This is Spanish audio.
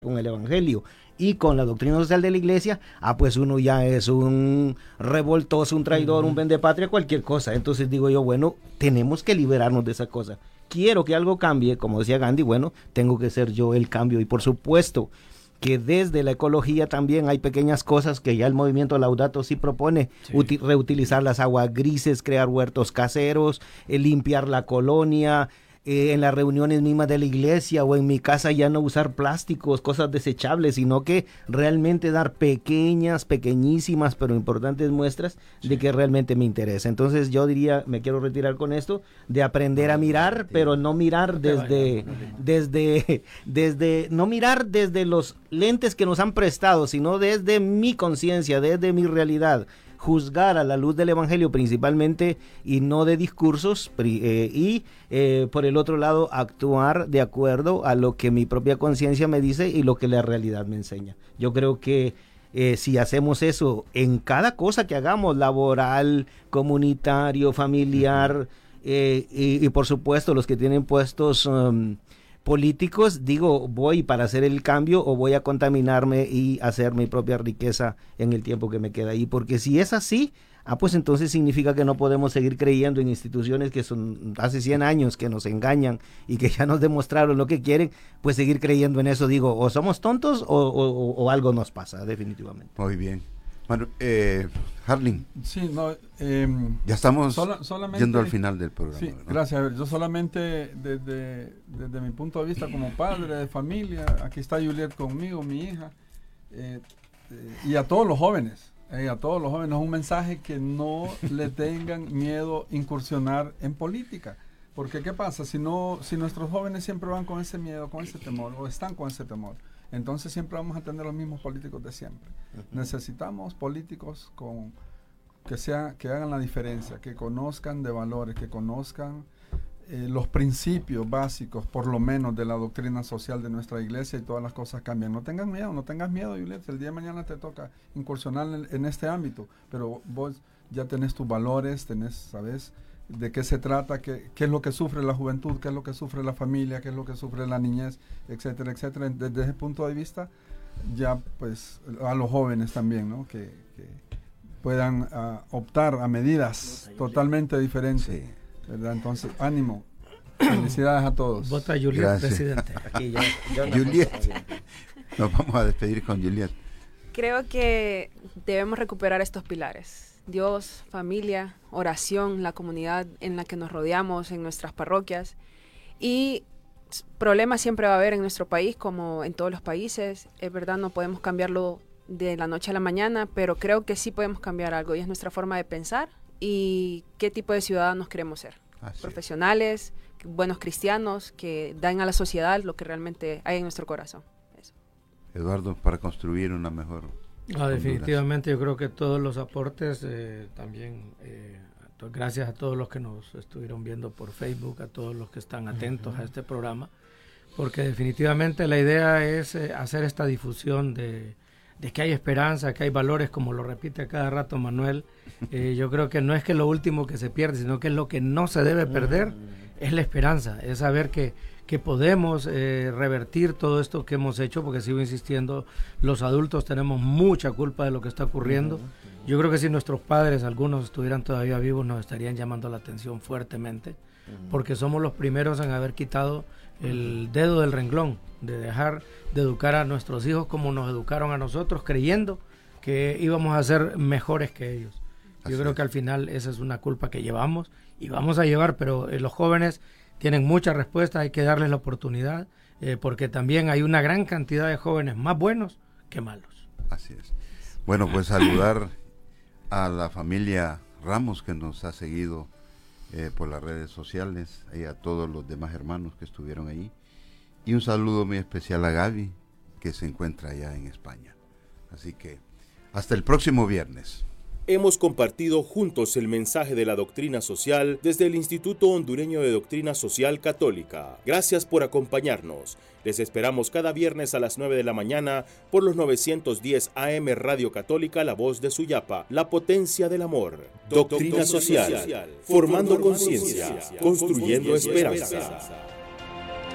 con el Evangelio y con la doctrina social de la Iglesia, pues uno ya es un revoltoso, un traidor, un vendepatria, cualquier cosa. Entonces digo yo, bueno, tenemos que liberarnos de esa cosa. Quiero que algo cambie, como decía Gandhi, bueno, tengo que ser yo el cambio. Y por supuesto que desde la ecología también hay pequeñas cosas que ya el movimiento Laudato Si propone, reutilizar las aguas grises, crear huertos caseros, limpiar la colonia, en las reuniones mismas de la iglesia o en mi casa ya no usar plásticos, cosas desechables, sino que realmente dar pequeñísimas, pero importantes muestras de que realmente me interesa. Entonces yo diría, me quiero retirar con esto, de aprender a mirar, pero no mirar no mirar desde los lentes que nos han prestado, sino desde mi conciencia, desde mi realidad. Juzgar a la luz del Evangelio principalmente y no de discursos por el otro lado actuar de acuerdo a lo que mi propia conciencia me dice y lo que la realidad me enseña. Yo creo que si hacemos eso en cada cosa que hagamos, laboral, comunitario, familiar y por supuesto los que tienen puestos políticos, digo, voy para hacer el cambio o voy a contaminarme y hacer mi propia riqueza en el tiempo que me queda ahí, porque si es así, pues entonces significa que no podemos seguir creyendo en instituciones que son hace 100 años que nos engañan y que ya nos demostraron lo que quieren, pues seguir creyendo en eso, digo, o somos tontos o algo nos pasa, definitivamente. Muy bien. Bueno, Harling. Sí, no, ya estamos solamente, yendo al final del programa. Sí, ¿no? Gracias. Yo solamente desde mi punto de vista como padre de familia, aquí está Juliet conmigo, mi hija, y a todos los jóvenes, un mensaje que no le tengan miedo incursionar en política. Porque ¿qué pasa? Si nuestros jóvenes siempre van con ese miedo, con ese temor, o están con ese temor, entonces siempre vamos a tener los mismos políticos de siempre. Necesitamos políticos que hagan la diferencia, que conozcan de valores, que conozcan los principios básicos, por lo menos, de la doctrina social de nuestra iglesia, y todas las cosas cambian. No tengas miedo, Juliet, el día de mañana te toca incursionar en este ámbito, pero vos ya tenés tus valores, sabes de qué se trata, qué es lo que sufre la juventud, qué es lo que sufre la familia, qué es lo que sufre la niñez, etcétera, etcétera. Desde ese punto de vista, ya pues a los jóvenes también, ¿no? Que puedan optar a medidas totalmente diferentes, sí. ¿Verdad? Entonces, ánimo. Felicidades a todos. Vota Juliet, presidente. Aquí Juliet. Nos vamos a despedir con Juliet. Creo que debemos recuperar estos pilares. Dios, familia, oración, la comunidad en la que nos rodeamos, en nuestras parroquias. Y problemas siempre va a haber en nuestro país, como en todos los países. Es verdad, no podemos cambiarlo de la noche a la mañana, pero creo que sí podemos cambiar algo, y es nuestra forma de pensar y qué tipo de ciudadanos queremos ser. Profesionales, buenos cristianos, que dan a la sociedad lo que realmente hay en nuestro corazón. Eso. Eduardo, para construir una mejor... definitivamente yo creo que todos los aportes también, gracias a todos los que nos estuvieron viendo por Facebook, a todos los que están atentos a este programa, porque definitivamente la idea es hacer esta difusión de que hay esperanza, que hay valores, como lo repite a cada rato Manuel. Yo creo que no es que lo último que se pierde, sino que es lo que no se debe perder, es la esperanza, es saber que podemos revertir todo esto que hemos hecho, porque sigo insistiendo, los adultos tenemos mucha culpa de lo que está ocurriendo. Yo creo que si nuestros padres, algunos estuvieran todavía vivos, nos estarían llamando la atención fuertemente, porque somos los primeros en haber quitado el dedo del renglón, de dejar de educar a nuestros hijos como nos educaron a nosotros, creyendo que íbamos a ser mejores que ellos. Yo creo que al final esa es una culpa que llevamos y vamos a llevar, pero los jóvenes tienen muchas respuestas, hay que darles la oportunidad, porque también hay una gran cantidad de jóvenes más buenos que malos. Así es. Bueno, pues saludar a la familia Ramos, que nos ha seguido por las redes sociales, y a todos los demás hermanos que estuvieron ahí. Y un saludo muy especial a Gaby, que se encuentra allá en España. Así que hasta el próximo viernes. Hemos compartido juntos el mensaje de la doctrina social desde el Instituto Hondureño de Doctrina Social Católica. Gracias por acompañarnos. Les esperamos cada viernes a las 9 de la mañana por los 910 AM Radio Católica, La Voz de Suyapa, la potencia del amor. Doctrina social, formando conciencia, construyendo esperanza.